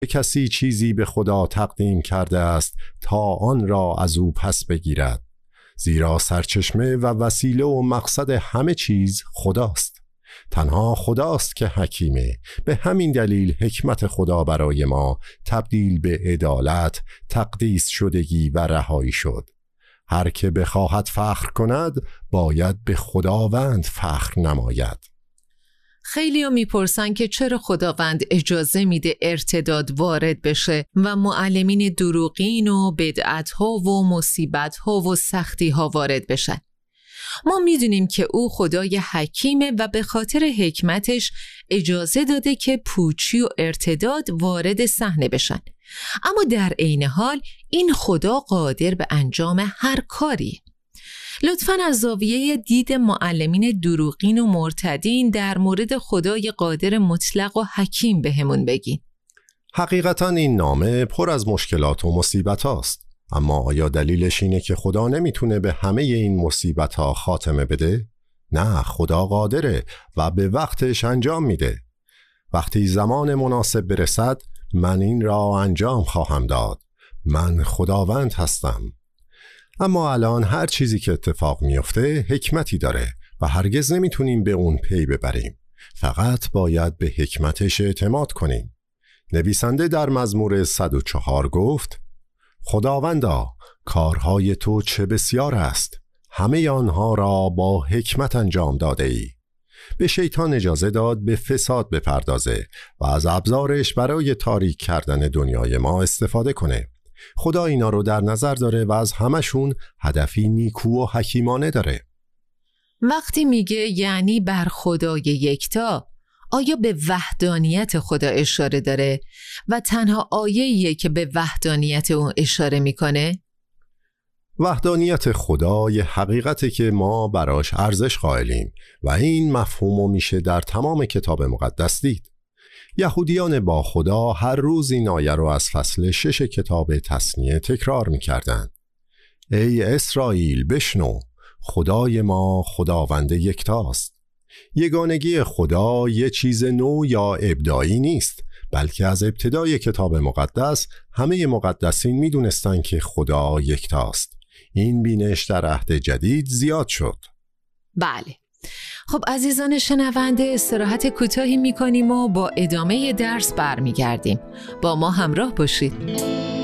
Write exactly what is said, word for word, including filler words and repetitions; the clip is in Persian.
کسی چیزی به خدا تقدیم کرده است تا آن را از او پس بگیرد، زیرا سرچشمه و وسیله و مقصد همه چیز خداست. تنها خداست که حکیمه. به همین دلیل حکمت خدا برای ما تبدیل به عدالت، تقدیس شدگی و رهایی شد. هر که بخواهد فخر کند باید به خداوند فخر نماید. خیلی ها میپرسن که چرا خداوند اجازه میده ارتداد وارد بشه و معلمین دروغین و بدعت ها و مصیبت ها و سختی ها وارد بشن. ما میدونیم که او خدای حکیمه و به خاطر حکمتش اجازه داده که پوچی و ارتداد وارد صحنه بشن. اما در عین حال این خدا قادر به انجام هر کاری. لطفاً از زاویه دید معلمین دروغین و مرتدین در مورد خدای قادر مطلق و حکیم بهمون بگین. حقیقتاً این نامه پر از مشکلات و مصیبت هاست. اما آیا دلیلش اینه که خدا نمیتونه به همه این مصیبت ها خاتمه بده؟ نه، خدا قادره و به وقتش انجام میده. وقتی زمان مناسب برسد من این را انجام خواهم داد. من خداوند هستم. اما الان هر چیزی که اتفاق میفته حکمتی داره و هرگز نمیتونیم به اون پی ببریم. فقط باید به حکمتش اعتماد کنیم. نویسنده در مزمور صد و چهار گفت: خداوندا، کارهای تو چه بسیار است، همه آنها را با حکمت انجام داده ای. به شیطان اجازه داد به فساد بپردازه و از ابزارش برای تاریک کردن دنیای ما استفاده کنه. خدا اینا رو در نظر داره و از همشون هدفی نیکو و حکیمانه داره. وقتی میگه یعنی بر خدای یکتا، آیا به وحدانیت خدا اشاره داره و تنها آیه‌ایه که به وحدانیت اون اشاره میکنه؟ وحدانیت خدا یه حقیقته که ما براش ارزش قائلیم و این مفهومو میشه در تمام کتاب مقدس دید. یهودیان با خدا هر روز این آیه رو از فصل شش کتاب تثنیه تکرار میکردن: ای اسرائیل بشنو، خدای ما خداوند یکتاست. یگانگی خدا یه چیز نو یا ابداعی نیست، بلکه از ابتدای کتاب مقدس همه مقدسین میدونستن که خدا یکتاست. این بینش در عهد جدید زیاد شد. بله. خب عزیزان شنونده، استراحت کوتاهی میکنیم و با ادامه درس برمیگردیم. با ما همراه باشید.